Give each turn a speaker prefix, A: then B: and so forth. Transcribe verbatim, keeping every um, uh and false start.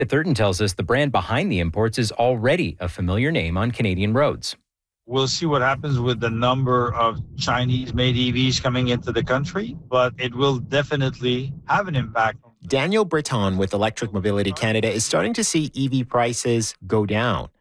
A: Thurton tells us the brand behind the imports is already a familiar name on Canadian roads.
B: We'll see what happens with the number of Chinese-made E Vs coming into the country, but it will definitely have an impact.
C: Daniel Breton with Electric Mobility Canada is starting to see E V prices go down.